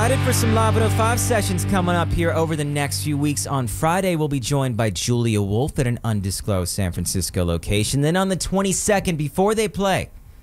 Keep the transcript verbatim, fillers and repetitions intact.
Excited for some Live one oh five sessions coming up here over the next few weeks. On Friday, we'll be joined by Julia Wolf at an undisclosed San Francisco location. Then on the twenty-second, before they play